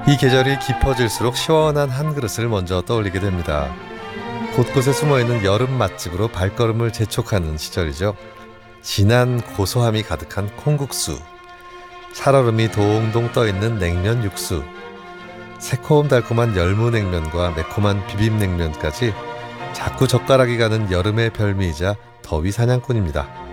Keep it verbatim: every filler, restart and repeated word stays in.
이 계절이 깊어질수록 시원한 한 그릇을 먼저 떠올리게 됩니다. 곳곳에 숨어있는 여름 맛집으로 발걸음을 재촉하는 시절이죠. 진한 고소함이 가득한 콩국수, 살얼음이 동동 떠있는 냉면 육수, 새콤달콤한 열무냉면과 매콤한 비빔냉면까지 자꾸 젓가락이 가는 여름의 별미이자 더위 사냥꾼입니다.